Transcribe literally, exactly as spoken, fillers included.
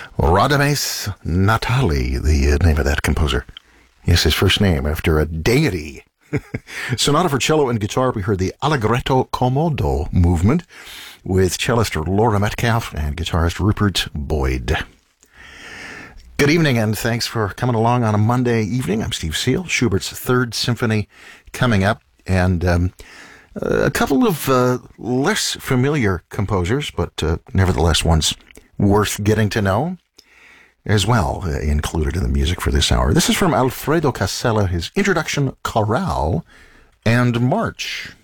Radames Natali, the uh, name of that composer. Yes, his first name after a deity. Sonata for cello and guitar, we heard the Allegretto Comodo movement with cellist Laura Metcalf and guitarist Rupert Boyd. Good evening, and thanks for coming along on a Monday evening. I'm Steve Seal. Schubert's Third Symphony coming up, and um, a couple of uh, less familiar composers, but uh, nevertheless ones worth getting to know as well, uh, included in the music for this hour. This is from Alfredo Casella, his introduction, Chorale and March.